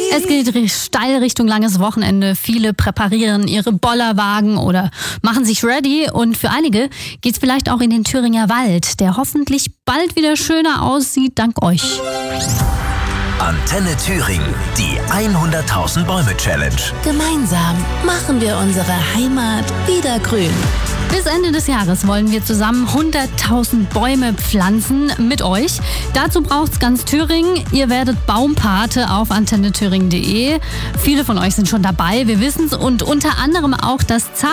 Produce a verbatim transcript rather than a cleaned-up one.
Es geht ri- steil Richtung langes Wochenende. Viele präparieren ihre Bollerwagen oder machen sich ready. Und für einige geht's vielleicht auch in den Thüringer Wald, der hoffentlich bald wieder schöner aussieht, dank euch. Antenne Thüringen, die hunderttausend Bäume Challenge. Gemeinsam machen wir unsere Heimat wieder grün. Bis Ende des Jahres wollen wir zusammen hunderttausend Bäume pflanzen mit euch. Dazu braucht's ganz Thüringen. Ihr werdet Baumpate auf antenne thüringen punkt de. Viele von euch sind schon dabei, wir wissen's. Und unter anderem auch das